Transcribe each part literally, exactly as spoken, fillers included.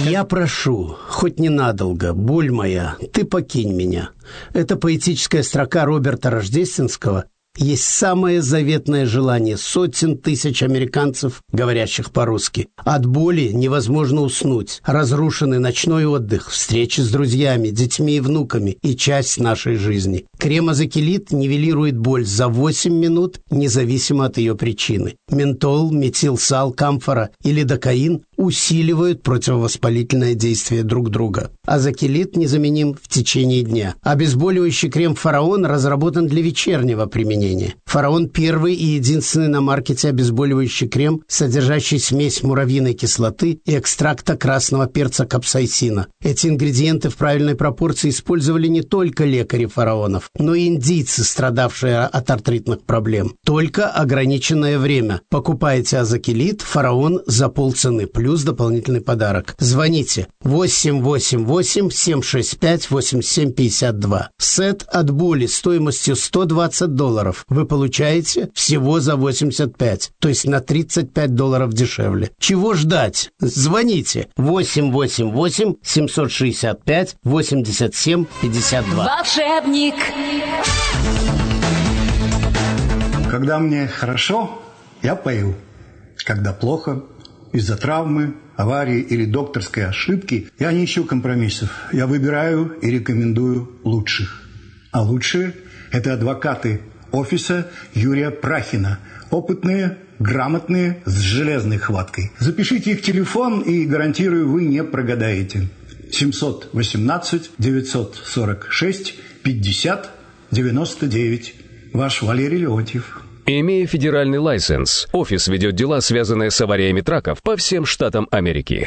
Я прошу, хоть ненадолго, боль моя, ты покинь меня. Это поэтическая строка Роберта Рождественского есть самое заветное желание сотен тысяч американцев, говорящих по-русски. От боли невозможно уснуть. Разрушенный ночной отдых, встречи с друзьями, детьми и внуками и часть нашей жизни. Крем Азокилит нивелирует боль за восемь минут, независимо от ее причины. Ментол, метилсал, камфора и лидокаин усиливают противовоспалительное действие друг друга. Азокилит незаменим в течение дня. Обезболивающий крем «Фараон» разработан для вечернего применения. «Фараон» – первый и единственный на маркете обезболивающий крем, содержащий смесь муравьиной кислоты и экстракта красного перца капсаицина. Эти ингредиенты в правильной пропорции использовали не только лекари фараонов, но и индийцы, страдавшие от артритных проблем. Только ограниченное время. Покупайте Азокилит «Фараон» за полцены, плюс дополнительный подарок. Звоните восемь восемь восемь семь шесть пять восемь семь пять два. Сет от боли стоимостью сто двадцать долларов вы получаете всего за восемьдесят пять, то есть на тридцать пять долларов дешевле. Чего ждать? Звоните восемь восемь восемь семь шесть пять восемь семь пять два. Волшебник! Когда мне хорошо, я пою. Когда плохо, из-за травмы, аварии или докторской ошибки, я не ищу компромиссов. Я выбираю и рекомендую лучших. А лучшие – это адвокаты офиса Юрия Прахина. Опытные, грамотные, с железной хваткой. Запишите их телефон, и, гарантирую, вы не прогадаете. семь один восемь девять сорок шесть пятьдесят девяносто девять. Ваш Валерий Леонтьев. Имея федеральный лайсенс, офис ведет дела, связанные с авариями траков по всем штатам Америки.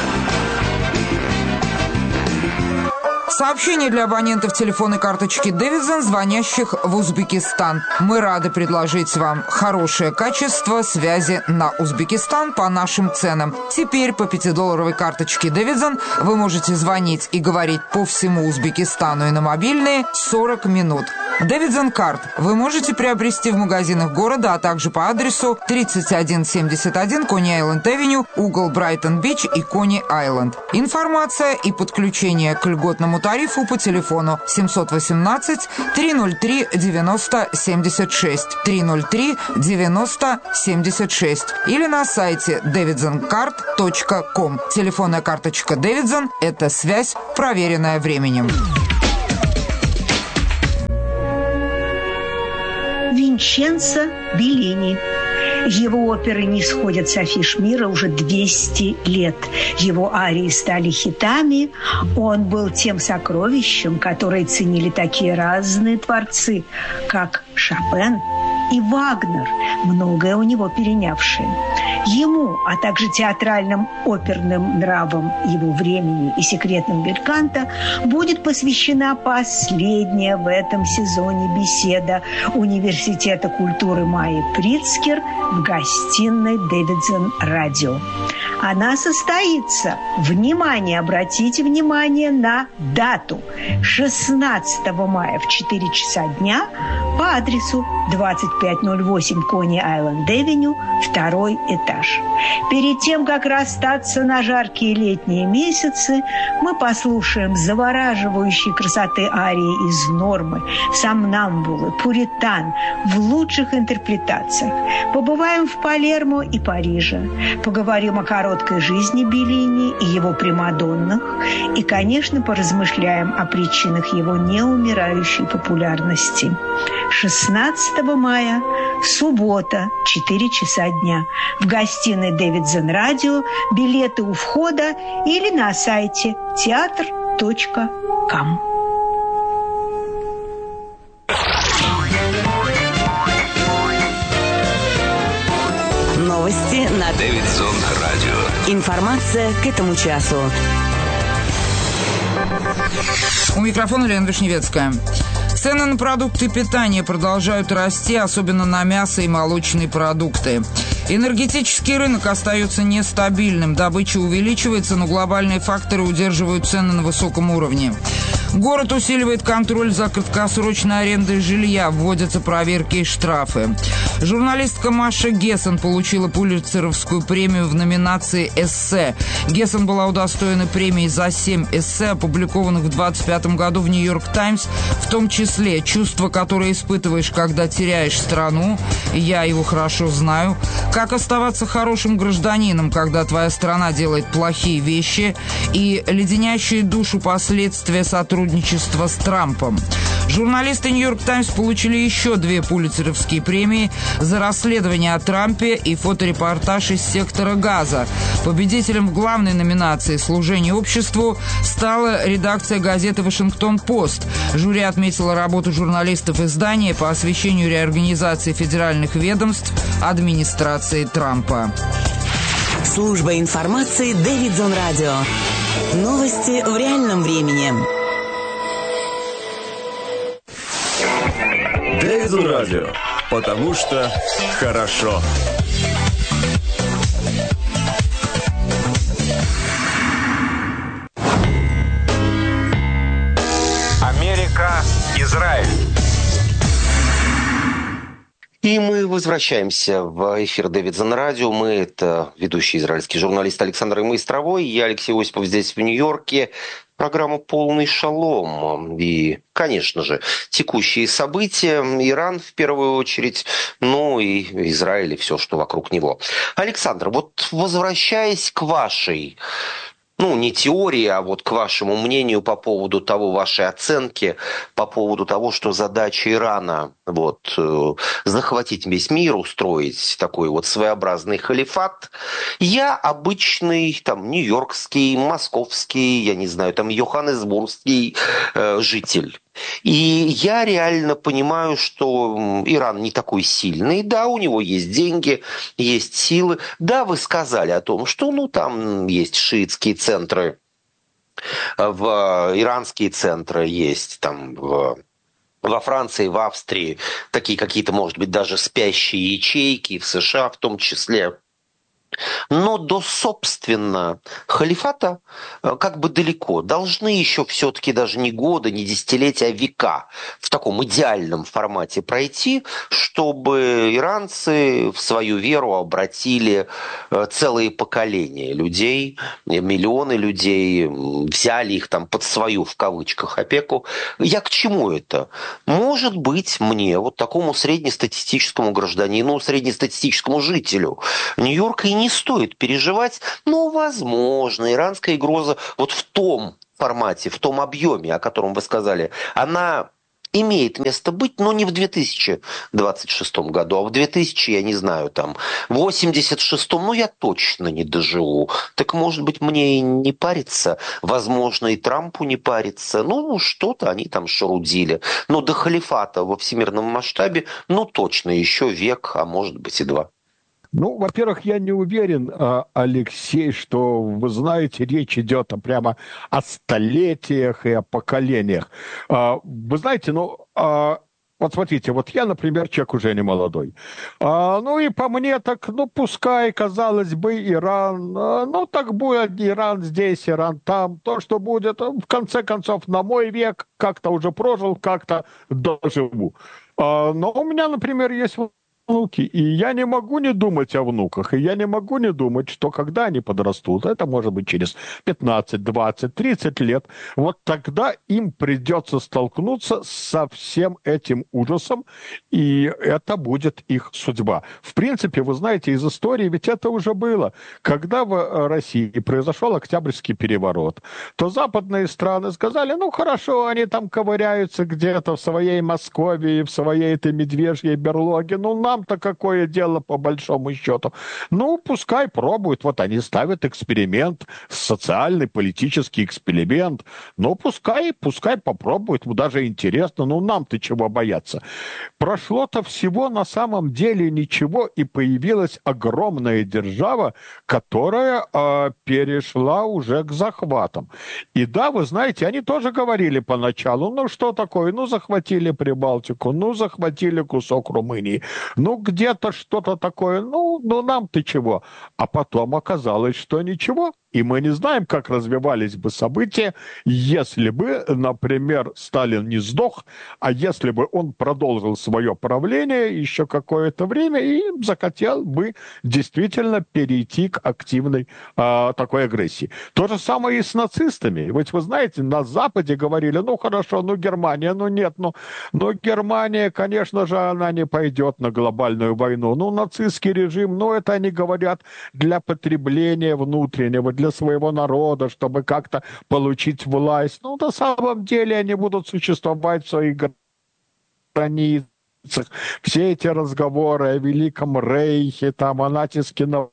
Сообщение для абонентов телефонной карточки Davidson, звонящих в Узбекистан. Мы рады предложить вам хорошее качество связи на Узбекистан по нашим ценам. Теперь по пятидолларовой карточке Davidson вы можете звонить и говорить по всему Узбекистану и на мобильные сорок минут. Davidson Card вы можете приобрести в магазинах города, а также по адресу тридцать один семьдесят один Кони-Айленд-Авеню, угол Брайтон-Бич и Кони-Айленд. Информация и подключение к льготному тарифу по телефону семь один восемь три ноль три девяносто семьдесят шесть три ноль три девяносто семьдесят шесть или на сайте дэвидсон карт точка ком. Телефонная карточка Davidson – это связь, проверенная временем. Винченцо Беллини. Его оперы не сходят с афиш мира уже двести лет. Его арии стали хитами. Он был тем сокровищем, которое ценили такие разные творцы, как Шопен и Вагнер, многое у него перенявшие. Ему, а также театральным оперным нравам его времени и секретным бельканто будет посвящена последняя в этом сезоне беседа Университета культуры Майи Прицкер в гостиной Davidson Radio. Она состоится, внимание, обратите внимание на дату, шестнадцатого мая в четыре часа дня по адресу двадцать пять ноль восемь Кони-Айленд-Авеню, второй этаж. Перед тем, как расстаться на жаркие летние месяцы, мы послушаем завораживающей красоты арии из «Нормы», «Сомнамбулы», «Пуритан» в лучших интерпретациях. Побываем в Палермо и Париже, поговорим о короткой жизни Беллини и его примадоннах и, конечно, поразмышляем о причинах его неумирающей популярности. шестнадцатого мая, суббота, четыре часа дня. В гостиной Davidson Radio, билеты у входа или на сайте театр точка ком. Новости на Davidson Radio. Информация к этому часу. У микрофона Лена Вишневецкая. Цены на продукты питания продолжают расти, особенно на мясо и молочные продукты. Энергетический рынок остается нестабильным. Добыча увеличивается, но глобальные факторы удерживают цены на высоком уровне. Город усиливает контроль за краткосрочной арендой жилья, вводятся проверки и штрафы. Журналистка Маша Гессен получила Пулитцеровскую премию в номинации «Эссе». Гессен была удостоена премии за семь эссе, опубликованных в двадцать пятом году в «Нью-Йорк Таймс», в том числе «Чувство, которое испытываешь, когда теряешь страну», «Я его хорошо знаю», «Как оставаться хорошим гражданином, когда твоя страна делает плохие вещи» и «Леденящие душу последствия сотрудничества с Трампом». Журналисты «Нью-Йорк Таймс» получили еще две пулитцеровские премии за расследование о Трампе и фоторепортаж из сектора Газа. Победителем в главной номинации «Служение обществу» стала редакция газеты «Вашингтон-Пост». Жюри отметило работу журналистов издания по освещению реорганизации федеральных ведомств администрации Трампа. Служба информации Дэвидсон Радио. Новости в реальном времени. Дэвидсон Радио. Потому что хорошо. Америка, Израиль. И мы возвращаемся в эфир Дэвидсон Радио. Мы – это ведущий израильский журналист Александр Имыстровой. Я, Алексей Осипов, здесь, в Нью-Йорке. Программа «Полный шалом». И, конечно же, текущие события. Иран, в первую очередь, ну и Израиль, и все, что вокруг него. Александр, вот возвращаясь к вашей... Ну, не теории, а вот к вашему мнению по поводу того, вашей оценки, по поводу того, что задача Ирана вот, э, захватить весь мир, устроить такой вот своеобразный халифат. Я обычный, там, нью-йоркский, московский, я не знаю, там, йоханнесбургский э, житель. И я реально понимаю, что Иран не такой сильный. Да, у него есть деньги, есть силы. Да, вы сказали о том, что ну, там есть шиитские центры, в иранские центры есть там в... Во Франции, в Австрии такие какие-то, может быть, даже спящие ячейки, в США в том числе. Но до, собственно, халифата как бы далеко. Должны еще все-таки даже не годы, не десятилетия, а века в таком идеальном формате пройти, чтобы иранцы в свою веру обратили целые поколения людей, миллионы людей, взяли их там под свою, в кавычках, опеку. Я к чему это? Может быть, мне, вот такому среднестатистическому гражданину, среднестатистическому жителю Нью-Йорка и не стоит переживать, но, возможно, иранская угроза вот в том формате, в том объеме, о котором вы сказали, она имеет место быть, но не в две тысячи двадцать шестом году, а в две тысячи, я не знаю, там, восемьдесят шестом, ну, я точно не доживу. Так, может быть, мне и не париться, возможно, и Трампу не париться. Ну, что-то они там шарудили. Но до халифата во всемирном масштабе, ну, точно еще век, а может быть и два. Ну, во-первых, я не уверен, Алексей, что, вы знаете, речь идет прямо о столетиях и о поколениях. Вы знаете, ну, вот смотрите, вот я, например, человек уже не молодой. Ну и по мне так, ну, пускай, казалось бы, Иран, ну, так будет Иран здесь, Иран там. То, что будет, в конце концов, на мой век как-то уже прожил, как-то доживу. Но у меня, например, есть... внуки, и я не могу не думать о внуках, и я не могу не думать, что когда они подрастут, это может быть через пятнадцать, двадцать, тридцать лет, вот тогда им придется столкнуться со всем этим ужасом, и это будет их судьба. В принципе, вы знаете, из истории ведь это уже было. Когда в России произошел Октябрьский переворот, то западные страны сказали, ну хорошо, они там ковыряются где-то в своей Москве, в своей этой медвежьей берлоге, ну нам то какое дело по большому счету. Ну, пускай пробуют. Вот они ставят эксперимент, социальный, политический эксперимент. Ну, пускай, пускай попробуют. Даже интересно. Ну, нам-то чего бояться? Прошло-то всего на самом деле ничего, и появилась огромная держава, которая э, перешла уже к захватам. И да, вы знаете, они тоже говорили поначалу, ну, что такое? Ну, захватили Прибалтику, ну, захватили кусок Румынии. Ну, где-то что-то такое, ну, ну нам-то чего? А потом оказалось, что ничего. И мы не знаем, как развивались бы события, если бы, например, Сталин не сдох, а если бы он продолжил свое правление еще какое-то время и захотел бы действительно перейти к активной а, такой агрессии. То же самое и с нацистами. Ведь вы знаете, на Западе говорили, ну хорошо, ну Германия, ну нет, ну, ну Германия, конечно же, она не пойдет на глобальную войну. Ну нацистский режим, ну это они говорят для потребления внутреннего, для своего народа, чтобы как-то получить власть. Ну на самом деле они будут существовать в своих границах. Все эти разговоры о Великом Рейхе, там, о натиске на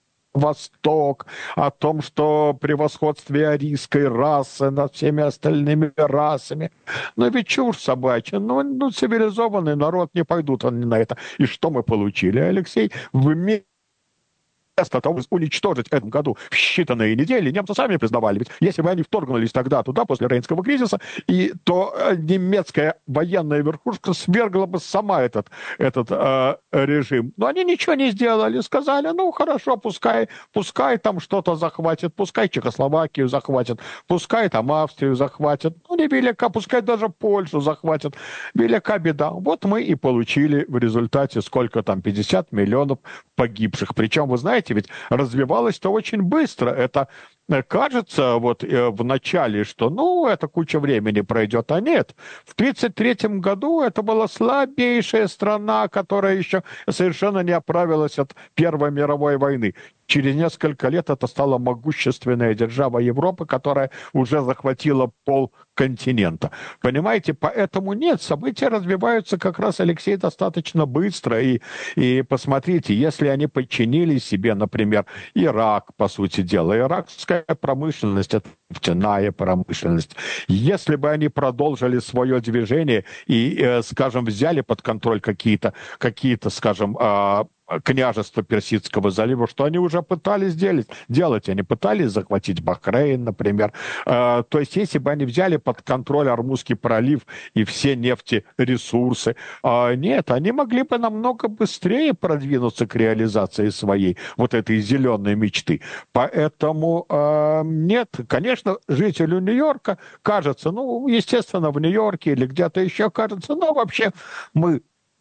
Восток, о том, что превосходстве арийской расы над всеми остальными расами. Но ведь чушь собачья. Ну, ну, цивилизованный народ, не пойдут они на это. И что мы получили, Алексей? Вместе Вместо того, чтобы уничтожить в этом году в считанные недели, немцы сами признавали, ведь если бы они вторгнулись тогда туда, после Рейнского кризиса, и, то немецкая военная верхушка свергла бы сама этот, этот э, режим. Но они ничего не сделали, сказали, ну хорошо, пускай, пускай там что-то захватит, пускай Чехословакию захватит, пускай там Австрию захватит, ну не велика, пускай даже Польшу захватит, велика беда. Вот мы и получили в результате сколько там, пятьдесят миллионов погибших. Причем, вы знаете, ведь развивалось-то очень быстро. Это кажется вот в начале, что ну, это куча времени пройдет, а нет. В тридцать третьем году это была слабейшая страна, которая еще совершенно не оправилась от Первой мировой войны. Через несколько лет это стала могущественная держава Европы, которая уже захватила полконтинента. Понимаете, поэтому нет, события развиваются как раз, Алексей, достаточно быстро. И, и посмотрите, если они подчинили себе, например, Ирак, по сути дела, иракская промышленность, это нефтяная промышленность. Если бы они продолжили свое движение и, э, скажем, взяли под контроль какие-то, какие-то, скажем, э, княжество Персидского залива, что они уже пытались делать. делать. Они пытались захватить Бахрейн, например. Э, то есть, если бы они взяли под контроль Ормузский пролив и все нефтересурсы, э, нет, они могли бы намного быстрее продвинуться к реализации своей вот этой зеленой мечты. Поэтому э, нет, конечно, жителю Нью-Йорка кажется, ну, естественно, в Нью-Йорке или где-то еще кажется, ну, вообще мы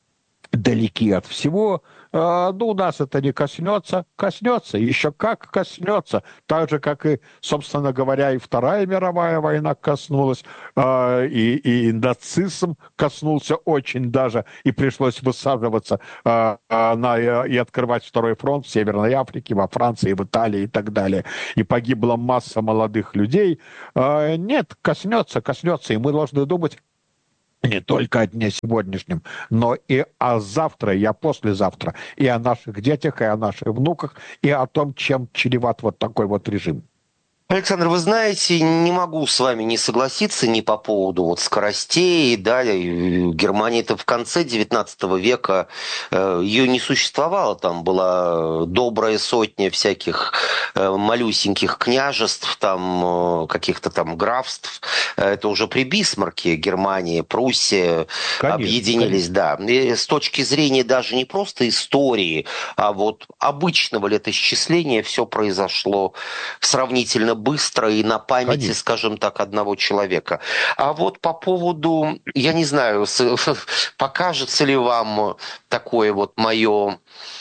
далеки от всего, ну, нас это не коснется, коснется, еще как коснется, так же, как и, собственно говоря, и Вторая мировая война коснулась, и, и нацизм коснулся очень даже, и пришлось высаживаться на, и открывать второй фронт в Северной Африке, во Франции, в Италии и так далее, и погибла масса молодых людей. Нет, коснется, коснется, и мы должны думать не только о дне сегодняшнем, но и о завтра, и о послезавтра, и о наших детях, и о наших внуках, и о том, чем чреват вот такой вот режим. Александр, вы знаете, не могу с вами не согласиться ни по поводу вот скоростей, да, Германия-то в конце девятнадцатого века, ее не существовало, там была добрая сотня всяких малюсеньких княжеств, там каких-то там графств, это уже при Бисмарке Германия, Пруссия конечно, объединились, конечно. Да, и с точки зрения даже не просто истории, а вот обычного летоисчисления все произошло сравнительно быстро и на памяти, Конечно. скажем так, одного человека. А вот по поводу, я не знаю, покажется ли вам такое вот мое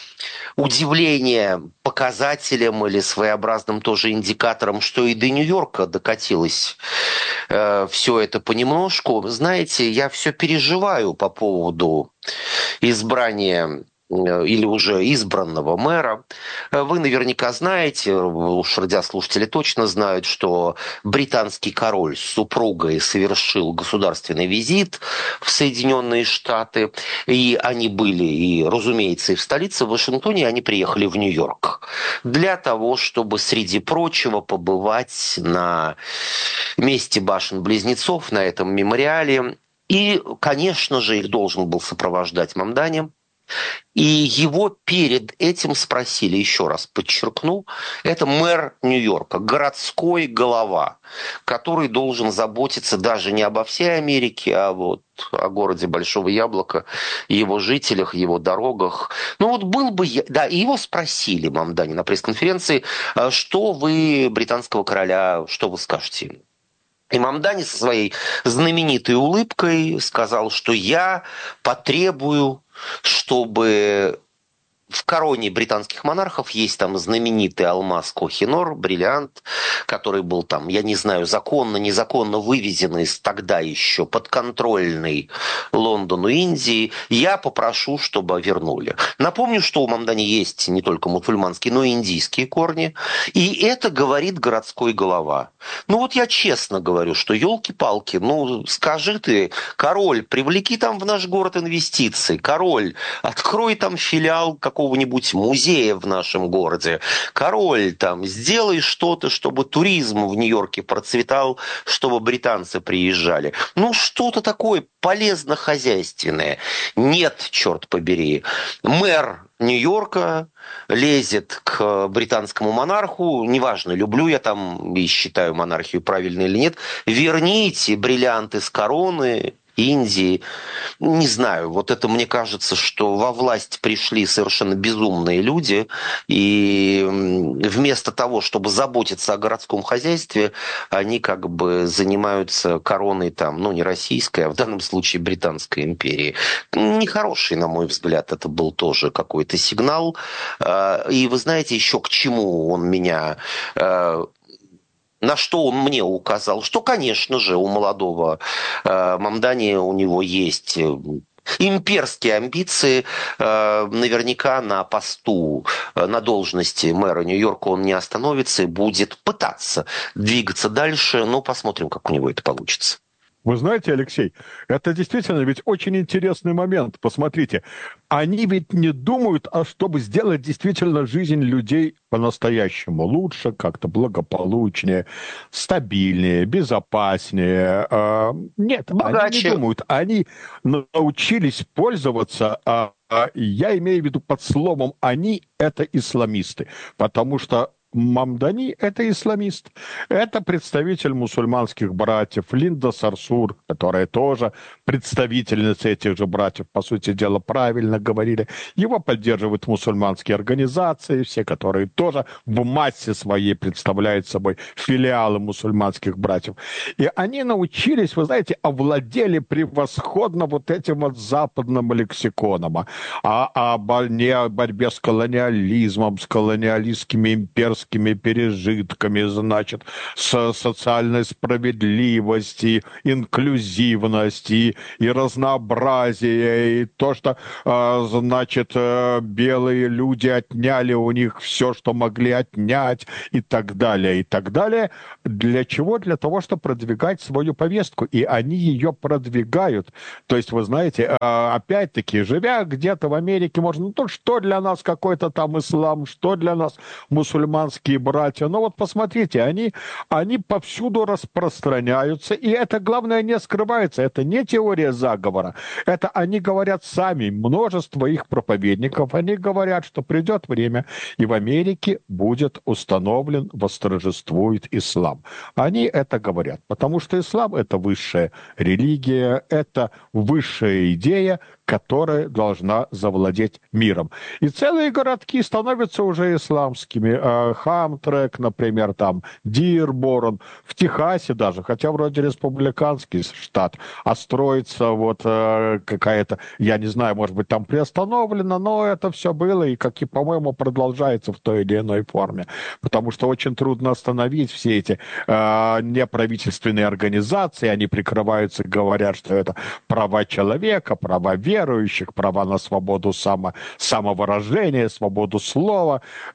удивление показателем или своеобразным тоже индикатором, что и до Нью-Йорка докатилось э, все это понемножку. Знаете, я все переживаю по поводу избрания или уже избранного мэра. Вы наверняка знаете, уж радиослушатели точно знают, что британский король с супругой совершил государственный визит в Соединенные Штаты, и они были, и, разумеется, и в столице, в Вашингтоне, они приехали в Нью-Йорк для того, чтобы, среди прочего, побывать на месте башен-близнецов, на этом мемориале. И, конечно же, их должен был сопровождать Мамдани. И его перед этим спросили, еще раз подчеркну, это мэр Нью-Йорка, городской голова, который должен заботиться даже не обо всей Америке, а вот о городе Большого Яблока, его жителях, его дорогах. Ну вот был бы я... Да, и его спросили, Мамдани, на пресс-конференции, что вы британского короля, что вы скажете ему? И Мамдани со своей знаменитой улыбкой сказал, что я потребую, чтобы в короне британских монархов есть там знаменитый алмаз Кохинор, бриллиант, который был там, я не знаю, законно, незаконно вывезен из тогда еще подконтрольной Лондону Индии. Я попрошу, чтобы вернули. Напомню, что у Мамдани есть не только мусульманские, но и индийские корни. И это говорит городской голова. Ну вот я честно говорю, что елки-палки, ну скажи ты, король, привлеки там в наш город инвестиции. Король, открой там филиал какого-нибудь музея в нашем городе. Король, там, сделай что-то, чтобы туризм в Нью-Йорке процветал, чтобы британцы приезжали. Ну, что-то такое полезно-хозяйственное. Нет, черт побери. Мэр Нью-Йорка лезет к британскому монарху, неважно, люблю я там и считаю монархию правильной или нет, верните бриллианты с короны Индии. Не знаю, вот это мне кажется, что во власть пришли совершенно безумные люди, и вместо того, чтобы заботиться о городском хозяйстве, они как бы занимаются короной там, ну не российской, а в данном случае Британской империи. Нехороший, на мой взгляд, это был тоже какой-то сигнал. И вы знаете еще к чему он меня... На что он мне указал? Что, конечно же, у молодого э, Мамдани у него есть имперские амбиции. Э, наверняка на посту, э, на должности мэра Нью-Йорка он не остановится и будет пытаться двигаться дальше. Но посмотрим, как у него это получится. Вы знаете, Алексей, это действительно ведь очень интересный момент. Посмотрите, они ведь не думают, а чтобы сделать действительно жизнь людей по-настоящему лучше, как-то благополучнее, стабильнее, безопаснее. Нет, богаче. Они не думают. Они научились пользоваться... Я имею в виду под словом «они» — это исламисты, потому что Мамдани – это исламист. Это представитель мусульманских братьев. Линда Сарсур, которая тоже представительница этих же братьев, по сути дела, правильно говорили. Его поддерживают мусульманские организации, все, которые тоже в массе своей представляют собой филиалы мусульманских братьев. И они научились, вы знаете, овладели превосходно вот этим вот западным лексиконом. А, а не о борьбе с колониализмом, с колониалистскими имперскими пережитками, значит, с социальной справедливости, инклюзивности и разнообразия, и то, что, значит, белые люди отняли у них все, что могли отнять, и так далее, и так далее. Для чего? Для того, чтобы продвигать свою повестку, и они ее продвигают. То есть, вы знаете, опять-таки, живя где-то в Америке, можно, ну, что для нас какой-то там ислам, что для нас мусульманский братья. Но вот посмотрите, они, они повсюду распространяются, и это, главное, не скрывается. Это не теория заговора. Это они говорят сами, множество их проповедников. Они говорят, что придет время, и в Америке будет установлен, восторжествует ислам. Они это говорят, потому что ислам – это высшая религия, это высшая идея, которая должна завладеть миром. И целые городки становятся уже исламскими. Хамтрек, например, там, Дирборн, в Техасе даже, хотя вроде республиканский штат, а строится вот э, какая-то, я не знаю, может быть, там приостановлено, но это все было и, как и, по-моему, продолжается в той или иной форме, потому что очень трудно остановить все эти э, неправительственные организации, они прикрываются, говорят, что это права человека, права верующих, права на свободу само, самовыражения, свободу слова. Э,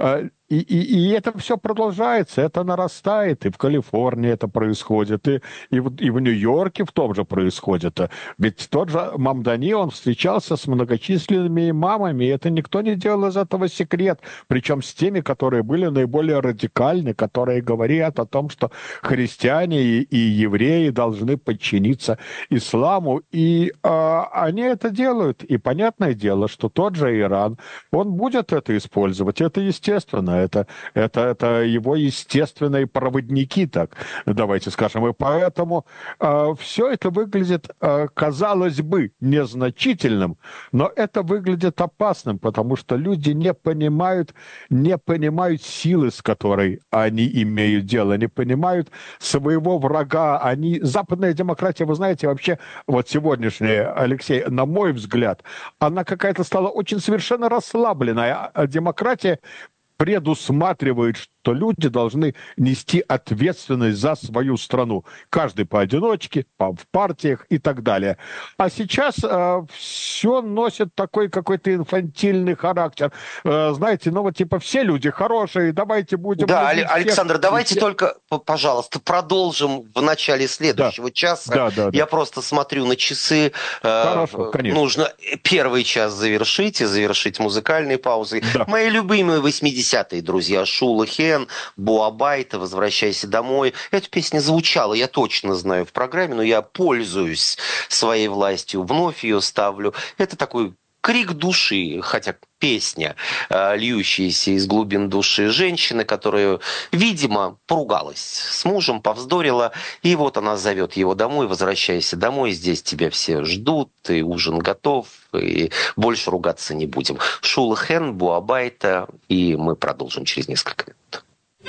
и, и, и это все продолжается, это нарастает, и в Калифорнии это происходит, и, и, в, и в Нью-Йорке в том же происходит. Ведь тот же Мамдани, он встречался с многочисленными имамами, и это никто не делал из этого секрет, причем с теми, которые были наиболее радикальны, которые говорят о том, что христиане и, и евреи должны подчиниться исламу, и э, они это делают. И понятное дело, что тот же Иран, он будет это использовать, это естественно, это, это, это его естественные проводники, так давайте скажем, и поэтому э, все это выглядит, э, казалось бы, незначительным, но это выглядит опасным, потому что люди не понимают, не понимают силы, с которой они имеют дело, не понимают своего врага. Они, западная демократия, вы знаете, вообще, вот сегодняшняя, Алексей, на мой взгляд, она какая-то стала очень совершенно расслабленная. А демократия предусматривает, что люди должны нести ответственность за свою страну. Каждый поодиночке, по, в партиях и так далее. А сейчас э, все носит такой какой-то инфантильный характер. Э, знаете, ну вот типа все люди хорошие, давайте будем... Да, Александр, всех, давайте всех... только, пожалуйста, продолжим в начале следующего да. часа. Да, да, Я да. просто смотрю на часы. Хорошо, э, конечно. Нужно первый час завершить и завершить музыкальной паузой. Да. Мои любимые восьмидесятые, друзья, Шула Хен, Буабайта, «Возвращайся домой». Эта песня звучала, я точно знаю, в программе, но я пользуюсь своей властью, вновь ее ставлю. Это такой крик души, хотя песня, льющаяся из глубин души женщины, которая, видимо, поругалась с мужем, повздорила, и вот она зовет его домой: «Возвращайся домой, здесь тебя все ждут, и ужин готов, и больше ругаться не будем». Шула Хен, Буабайта, и мы продолжим через несколько минут.